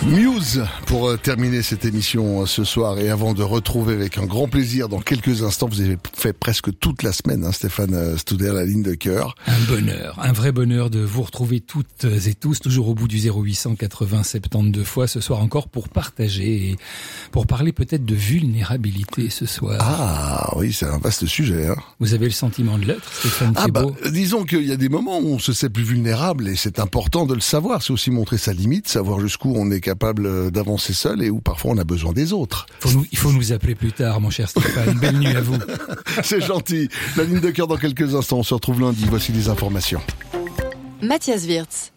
Muse pour terminer cette émission ce soir, et avant de retrouver avec un grand plaisir dans quelques instants, vous avez fait presque toute la semaine, Stéphane Stouder, la ligne de cœur. Un bonheur, un vrai bonheur de vous retrouver toutes et tous, toujours au bout du 0800 80 72 fois ce soir encore, pour partager et pour parler peut-être de vulnérabilité ce soir. Ah oui, c'est un vaste sujet. Vous avez le sentiment de l'être, Stéphane Thébault? Disons qu'il y a des moments où on se sait plus vulnérable, et c'est important de le savoir. C'est aussi montrer sa limite, savoir jusqu'où on est capable d'avancer seul et où parfois on a besoin des autres. Il faut nous appeler plus tard, mon cher Stéphane. Belle nuit à vous. C'est gentil. La ligne de cœur dans quelques instants. On se retrouve lundi. Voici les informations. Mathias Wirtz.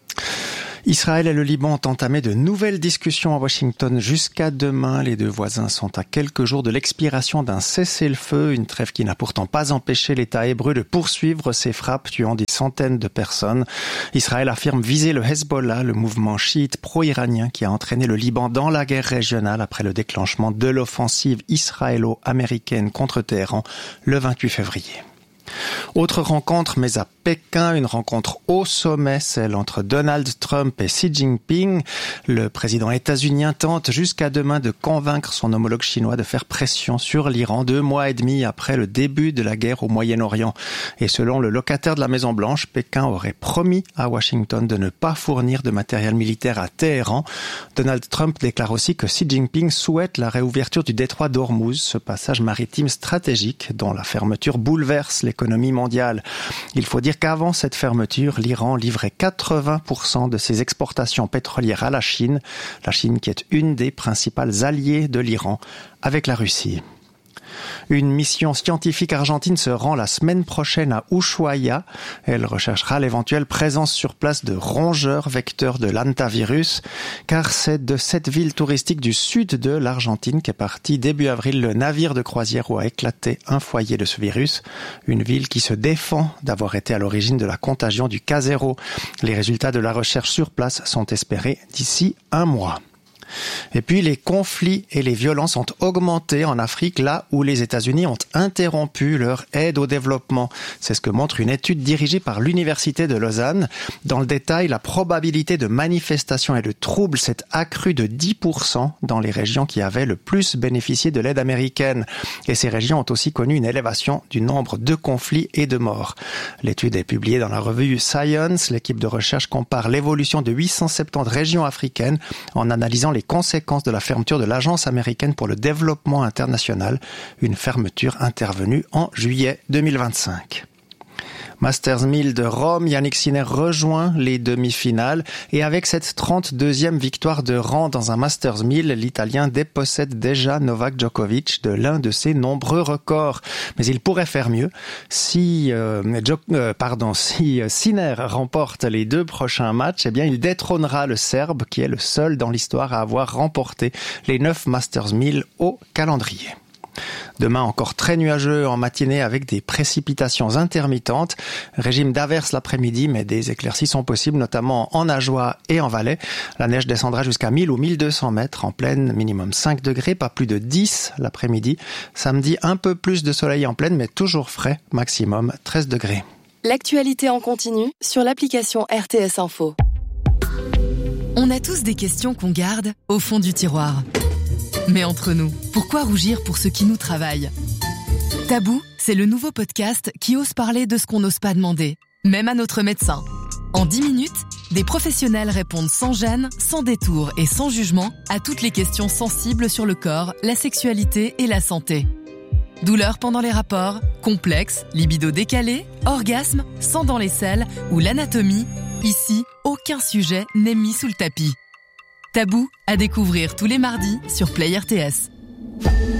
Israël et le Liban ont entamé de nouvelles discussions à Washington jusqu'à demain. Les deux voisins sont à quelques jours de l'expiration d'un cessez-le-feu, une trêve qui n'a pourtant pas empêché l'État hébreu de poursuivre ses frappes, tuant des centaines de personnes. Israël affirme viser le Hezbollah, le mouvement chiite pro-iranien qui a entraîné le Liban dans la guerre régionale après le déclenchement de l'offensive israélo-américaine contre Téhéran le 28 février. Autre rencontre, mais à Pékin, une rencontre au sommet, celle entre Donald Trump et Xi Jinping. Le président états-unien tente jusqu'à demain de convaincre son homologue chinois de faire pression sur l'Iran 2 mois et demi après le début de la guerre au Moyen-Orient. Et selon le locataire de la Maison-Blanche, Pékin aurait promis à Washington de ne pas fournir de matériel militaire à Téhéran. Donald Trump déclare aussi que Xi Jinping souhaite la réouverture du détroit d'Ormuz, ce passage maritime stratégique dont la fermeture bouleverse l'économie mondiale. Il faut dire qu'avant cette fermeture, l'Iran livrait 80% de ses exportations pétrolières à la Chine qui est une des principales alliées de l'Iran avec la Russie. Une mission scientifique argentine se rend la semaine prochaine à Ushuaia. Elle recherchera l'éventuelle présence sur place de rongeurs vecteurs de l'hantavirus, car c'est de cette ville touristique du sud de l'Argentine qu'est parti début avril le navire de croisière où a éclaté un foyer de ce virus. Une ville qui se défend d'avoir été à l'origine de la contagion du cas zéro. Les résultats de la recherche sur place sont espérés d'ici un mois. Et puis les conflits et les violences ont augmenté en Afrique, là où les États-Unis ont interrompu leur aide au développement. C'est ce que montre une étude dirigée par l'Université de Lausanne. Dans le détail, la probabilité de manifestations et de troubles s'est accrue de 10% dans les régions qui avaient le plus bénéficié de l'aide américaine. Et ces régions ont aussi connu une élévation du nombre de conflits et de morts. L'étude est publiée dans la revue Science. L'équipe de recherche compare l'évolution de 870 régions africaines en analysant les conséquences de la fermeture de l'Agence américaine pour le développement international, une fermeture intervenue en juillet 2025. Masters 1000 de Rome, Yannick Sinner rejoint les demi-finales et avec cette 32e victoire de rang dans un Masters 1000, l'Italien dépossède déjà Novak Djokovic de l'un de ses nombreux records. Mais il pourrait faire mieux si Sinner remporte les 2 prochains matchs, eh bien il détrônera le Serbe qui est le seul dans l'histoire à avoir remporté les 9 Masters 1000 au calendrier. Demain, encore très nuageux en matinée avec des précipitations intermittentes. Régime d'averse l'après-midi, mais des éclaircies sont possibles, notamment en Ajoie et en Valais. La neige descendra jusqu'à 1000 ou 1200 mètres en plaine, minimum 5 degrés, pas plus de 10 l'après-midi. Samedi, un peu plus de soleil en plaine, mais toujours frais, maximum 13 degrés. L'actualité en continu sur l'application RTS Info. On a tous des questions qu'on garde au fond du tiroir. Mais entre nous, pourquoi rougir pour ce qui nous travaille ? Tabou, c'est le nouveau podcast qui ose parler de ce qu'on n'ose pas demander, même à notre médecin. En 10 minutes, des professionnels répondent sans gêne, sans détour et sans jugement à toutes les questions sensibles sur le corps, la sexualité et la santé. Douleurs pendant les rapports, complexes, libido décalé, orgasme, sang dans les selles ou l'anatomie, ici, aucun sujet n'est mis sous le tapis. Tabou, à découvrir tous les mardis sur Play RTS.